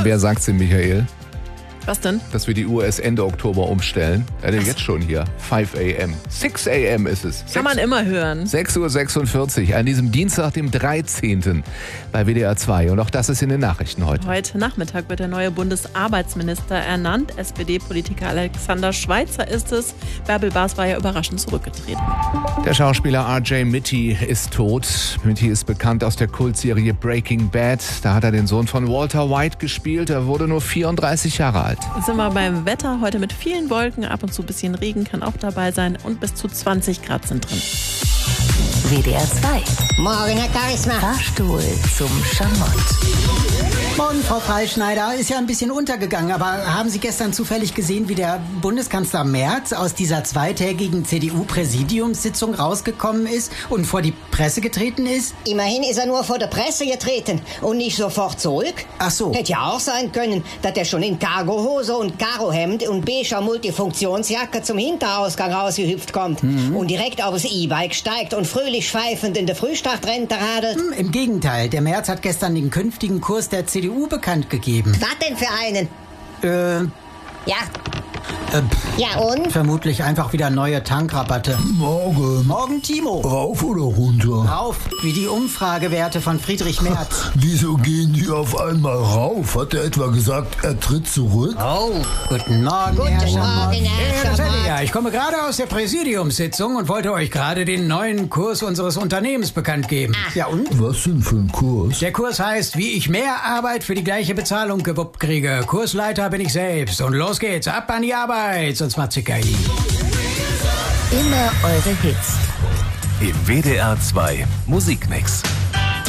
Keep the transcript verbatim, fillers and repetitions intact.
wer sagt's denn, Michael? Was denn? Dass wir die Uhr erst Ende Oktober umstellen. Ja, denn jetzt schon hier. fünf a m sechs a m ist es. Kann man immer hören. sechs Uhr sechsundvierzig an diesem Dienstag, dem dreizehnten bei W D R zwei. Und auch das ist in den Nachrichten heute. Heute Nachmittag wird der neue Bundesarbeitsminister ernannt. S P D-Politiker Alexander Schweitzer ist es. Bärbel Bas war ja überraschend zurückgetreten. Der Schauspieler R J Mitty ist tot. Mitty ist bekannt aus der Kultserie Breaking Bad. Da hat er den Sohn von Walter White gespielt. Er wurde nur vierunddreißig Jahre alt. Jetzt sind wir beim Wetter. Heute mit vielen Wolken, ab und zu ein bisschen Regen kann auch dabei sein und bis zu zwanzig Grad sind drin. W D R zwei. Morgen, Herr Charisma. Fahrstuhl zum Schamott. Morgen, Frau Freischneider. Ist ja ein bisschen untergegangen, aber haben Sie gestern zufällig gesehen, wie der Bundeskanzler Merz aus dieser zweitägigen C D U-Präsidiumssitzung rausgekommen ist und vor die Presse getreten ist? Immerhin ist er nur vor der Presse getreten und nicht sofort zurück. Ach so. Hätte ja auch sein können, dass er schon in Cargohose und Karohemd und beiger Multifunktionsjacke zum Hinterausgang rausgehüpft kommt mhm. und direkt aufs E-Bike steigt und fröhlich pfeifend in der Frühstartrente radelt. Hm, Im Gegenteil, der Merz hat gestern den künftigen Kurs der C D U bekannt gegeben. Was denn für einen? Äh, Ja. äh, Ja und? vermutlich einfach wieder neue Tankrabatte. Morgen. Morgen, Timo. Rauf oder runter? Rauf, wie die Umfragewerte von Friedrich Merz. Wieso gehen die auf einmal rauf? Hat er etwa gesagt, er tritt zurück? Oh, guten Morgen, Guten Herr Schamott. Morgen, Herr Ja, das hätte Schamott. ja. Ich komme gerade aus der Präsidiumssitzung und wollte euch gerade den neuen Kurs unseres Unternehmens bekannt geben. Ja, und? Was denn für ein Kurs? Der Kurs heißt, wie ich mehr Arbeit für die gleiche Bezahlung gewuppt kriege. Kursleiter bin ich selbst. Und los geht's, ab an die Arbeit, sonst macht's K I. Immer eure Hits. Im W D R zwei Musikmix.